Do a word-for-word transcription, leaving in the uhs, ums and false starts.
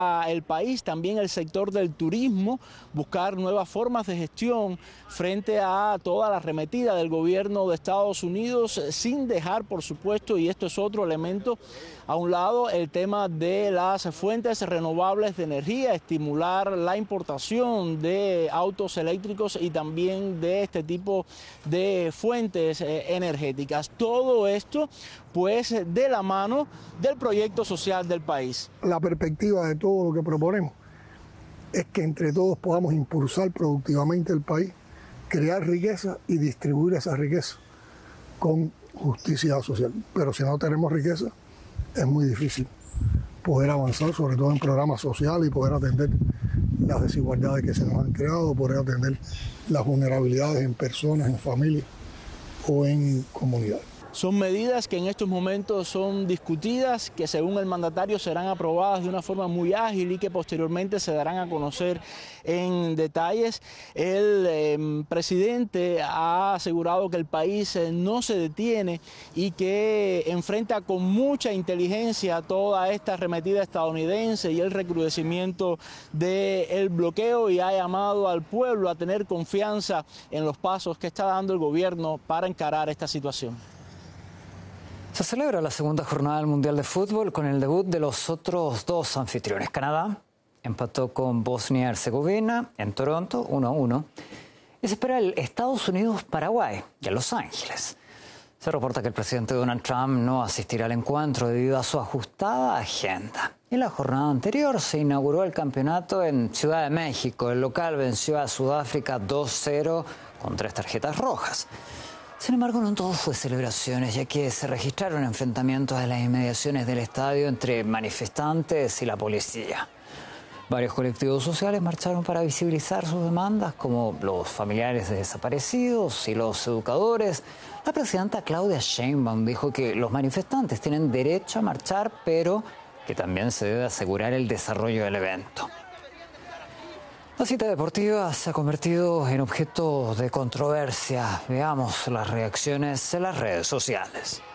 el país, también el sector del turismo, buscar nuevas formas de gestión frente a toda la arremetida del gobierno de Estados Unidos, sin dejar, por supuesto, y esto es otro elemento, a un lado el tema de las fuentes renovables de energía, estimular la importación de autos eléctricos y también de este tipo de fuentes eh, energéticas. Todo esto, pues, de la mano del proyecto social del país. La perspectiva de todo lo que proponemos es que entre todos podamos impulsar productivamente el país, crear riqueza y distribuir esa riqueza con justicia social. Pero si no tenemos riqueza, es muy difícil poder avanzar, sobre todo en programas sociales, y poder atender las desigualdades que se nos han creado, poder atender las vulnerabilidades en personas, en familias o en comunidades. Son medidas que en estos momentos son discutidas, que según el mandatario serán aprobadas de una forma muy ágil y que posteriormente se darán a conocer en detalles. El eh, presidente ha asegurado que el país eh, no se detiene y que enfrenta con mucha inteligencia toda esta arremetida estadounidense y el recrudecimiento del bloqueo, y ha llamado al pueblo a tener confianza en los pasos que está dando el gobierno para encarar esta situación. Se celebra la segunda jornada del Mundial de Fútbol con el debut de los otros dos anfitriones. Canadá empató con Bosnia y Herzegovina en Toronto uno a uno. Y se espera el Estados Unidos-Paraguay y en Los Ángeles. Se reporta que el presidente Donald Trump no asistirá al encuentro debido a su ajustada agenda. En la jornada anterior se inauguró el campeonato en Ciudad de México. El local venció a Sudáfrica dos cero con tres tarjetas rojas. Sin embargo, no todo fue celebraciones, ya que se registraron enfrentamientos en las inmediaciones del estadio entre manifestantes y la policía. Varios colectivos sociales marcharon para visibilizar sus demandas, como los familiares de desaparecidos y los educadores. La presidenta Claudia Sheinbaum dijo que los manifestantes tienen derecho a marchar, pero que también se debe asegurar el desarrollo del evento. La cita deportiva se ha convertido en objeto de controversia. Veamos las reacciones en las redes sociales.